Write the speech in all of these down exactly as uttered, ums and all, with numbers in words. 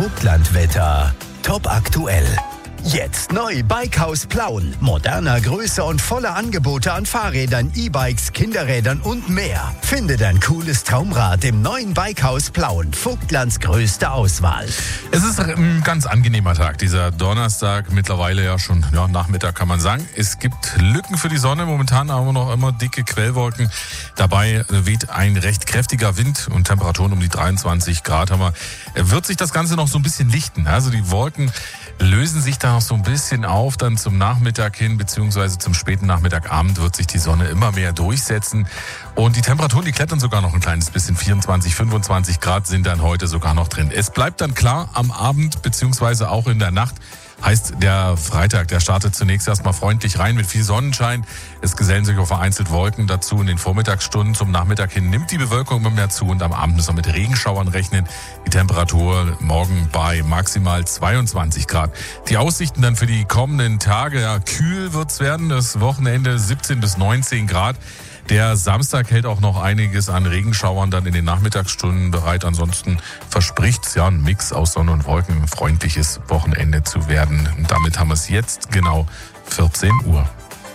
Vogtlandwetter. Top aktuell. Jetzt neu Bikehaus Plauen. Moderner Größe und voller Angebote an Fahrrädern, E-Bikes, Kinderrädern und mehr. Finde dein cooles Traumrad im neuen Bikehaus Plauen. Vogtlands größte Auswahl. Es ist ein ganz angenehmer Tag, dieser Donnerstag. Mittlerweile ja schon ja, Nachmittag kann man sagen. Es gibt Lücken für die Sonne. Momentan haben wir noch immer dicke Quellwolken. Dabei weht ein recht kräftiger Wind und Temperaturen um die dreiundzwanzig Grad haben wir. Wird sich das Ganze noch so ein bisschen lichten. Also die Wolken lösen sich da noch so ein bisschen auf, dann zum Nachmittag hin, beziehungsweise zum späten Nachmittagabend wird sich die Sonne immer mehr durchsetzen. Und die Temperaturen, die klettern sogar noch ein kleines bisschen. vierundzwanzig, fünfundzwanzig Grad sind dann heute sogar noch drin. Es bleibt dann klar am Abend, beziehungsweise auch in der Nacht. Heißt, der Freitag, der startet zunächst erstmal freundlich rein mit viel Sonnenschein. Es gesellen sich auch vereinzelt Wolken dazu. In den Vormittagsstunden zum Nachmittag hin nimmt die Bewölkung immer mehr zu und am Abend müssen wir mit Regenschauern rechnen. Die Temperatur morgen bei maximal zweiundzwanzig Grad. Die Aussichten dann für die kommenden Tage, ja, kühl wird's werden. Das Wochenende siebzehn bis neunzehn Grad. Der Samstag hält auch noch einiges an Regenschauern dann in den Nachmittagsstunden bereit. Ansonsten verspricht's ja ein Mix aus Sonne und Wolken, ein freundliches Wochenende zu werden. Und damit haben wir es jetzt genau vierzehn Uhr.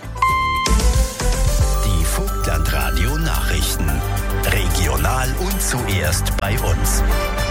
Die Vogtlandradio Nachrichten. Regional und zuerst bei uns.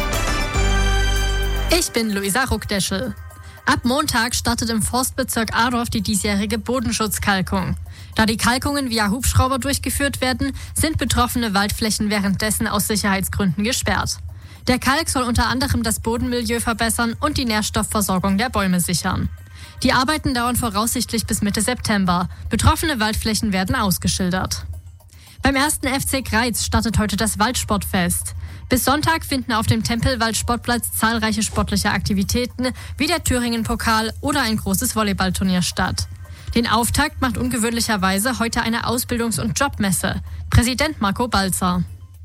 Ich bin Luisa Ruckdeschel. Ab Montag startet im Forstbezirk Adorf die diesjährige Bodenschutzkalkung. Da die Kalkungen via Hubschrauber durchgeführt werden, sind betroffene Waldflächen währenddessen aus Sicherheitsgründen gesperrt. Der Kalk soll unter anderem das Bodenmilieu verbessern und die Nährstoffversorgung der Bäume sichern. Die Arbeiten dauern voraussichtlich bis Mitte September. Betroffene Waldflächen werden ausgeschildert. Beim ersten F C Greiz startet heute das Waldsportfest. Bis Sonntag finden auf dem Tempelwald-Sportplatz zahlreiche sportliche Aktivitäten wie der Thüringen-Pokal oder ein großes Volleyballturnier statt. Den Auftakt macht ungewöhnlicherweise heute eine Ausbildungs- und Jobmesse. Präsident Marco Balzer.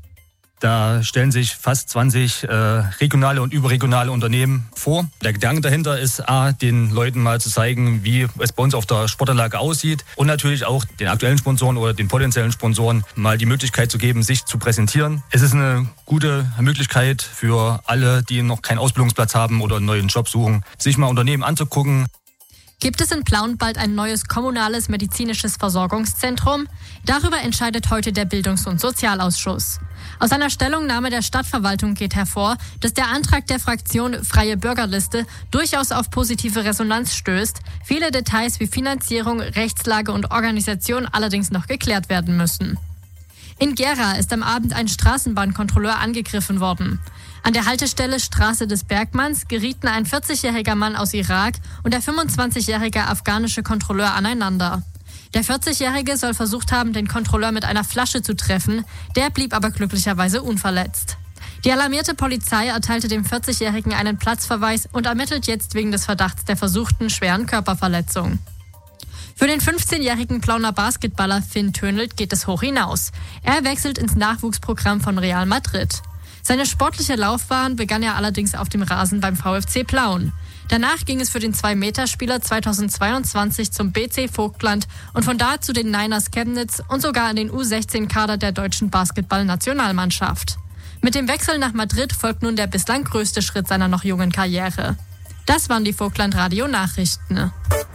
Da stellen sich fast zwanzig äh, regionale und überregionale Unternehmen vor. Der Gedanke dahinter ist, A, den Leuten mal zu zeigen, wie es bei uns auf der Sportanlage aussieht und natürlich auch den aktuellen Sponsoren oder den potenziellen Sponsoren mal die Möglichkeit zu geben, sich zu präsentieren. Es ist eine gute Möglichkeit für alle, die noch keinen Ausbildungsplatz haben oder einen neuen Job suchen, sich mal Unternehmen anzugucken. Gibt es in Plauen bald ein neues kommunales medizinisches Versorgungszentrum? Darüber entscheidet heute der Bildungs- und Sozialausschuss. Aus einer Stellungnahme der Stadtverwaltung geht hervor, dass der Antrag der Fraktion Freie Bürgerliste durchaus auf positive Resonanz stößt, viele Details wie Finanzierung, Rechtslage und Organisation allerdings noch geklärt werden müssen. In Gera ist am Abend ein Straßenbahnkontrolleur angegriffen worden. An der Haltestelle Straße des Bergmanns gerieten ein vierzigjähriger Mann aus Irak und der fünfundzwanzigjährige afghanische Kontrolleur aneinander. Der vierzigjährige soll versucht haben, den Kontrolleur mit einer Flasche zu treffen, der blieb aber glücklicherweise unverletzt. Die alarmierte Polizei erteilte dem vierzigjährigen einen Platzverweis und ermittelt jetzt wegen des Verdachts der versuchten schweren Körperverletzung. Für den fünfzehnjährigen Plauner Basketballer Finn Tönelt geht es hoch hinaus. Er wechselt ins Nachwuchsprogramm von Real Madrid. Seine sportliche Laufbahn begann er allerdings auf dem Rasen beim VfC Plauen. Danach ging es für den zwei-Meter-Spieler zweitausendzweiundzwanzig zum B C Vogtland und von da zu den Niners Chemnitz und sogar in den U sechzehn-Kader der deutschen Basketball-Nationalmannschaft. Mit dem Wechsel nach Madrid folgt nun der bislang größte Schritt seiner noch jungen Karriere. Das waren die Vogtland-Radio-Nachrichten.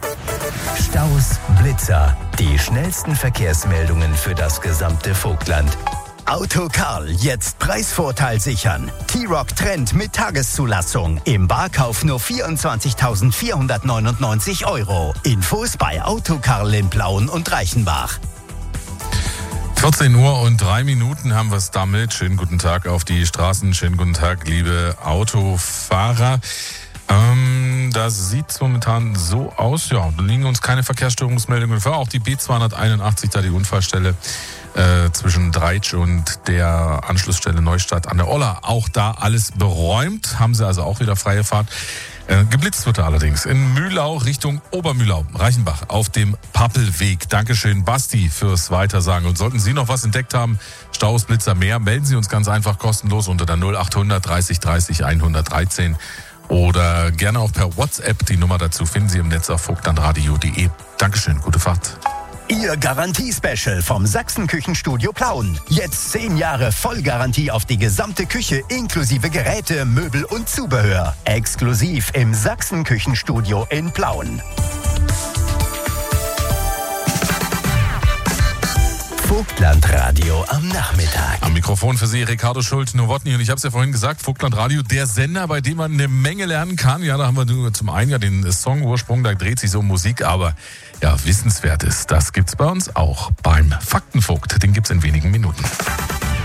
Staus, Blitzer, die schnellsten Verkehrsmeldungen für das gesamte Vogtland. Auto Karl, jetzt Preisvorteil sichern. T-Roc Trend mit Tageszulassung. Im Barkauf nur vierundzwanzigtausendvierhundertneunundneunzig Euro. Infos bei Auto Karl in Plauen und Reichenbach. vierzehn Uhr und drei Minuten haben wir es damit. Schönen guten Tag auf die Straßen. Schönen guten Tag, liebe Autofahrer. Ähm, das sieht momentan so aus. Ja, da liegen uns keine Verkehrsstörungsmeldungen vor. Auch die B zweihunderteinundachtzig, da die Unfallstelle äh, zwischen Dreitsch und der Anschlussstelle Neustadt an der Olla. Auch da alles beräumt. Haben sie also auch wieder freie Fahrt. Äh, geblitzt wird er allerdings in Mühlau Richtung Obermühlau, Reichenbach auf dem Pappelweg. Dankeschön, Basti, fürs Weitersagen. Und sollten Sie noch was entdeckt haben, Staus, Blitzer, mehr, melden Sie uns ganz einfach kostenlos unter der null achthundert dreißig dreißig hundertdreizehn oder gerne auch per WhatsApp. Die Nummer dazu finden Sie im Netz auf vogtlandradio punkt de. Dankeschön, gute Fahrt. Ihr Garantie-Special vom Sachsen-Küchenstudio Plauen. Jetzt zehn Jahre Vollgarantie auf die gesamte Küche inklusive Geräte, Möbel und Zubehör. Exklusiv im Sachsen-Küchenstudio in Plauen. Vogtlandradio am Nachmittag. Am Mikrofon für Sie Ricardo Schult-Nowotny und ich habe es ja vorhin gesagt, Vogtlandradio, der Sender, bei dem man eine Menge lernen kann. Ja, da haben wir nur zum einen ja den Song-Ursprung, da dreht sich so um Musik, aber ja, Wissenswertes, das gibt's bei uns auch beim Faktenvogt. Den gibt's in wenigen Minuten.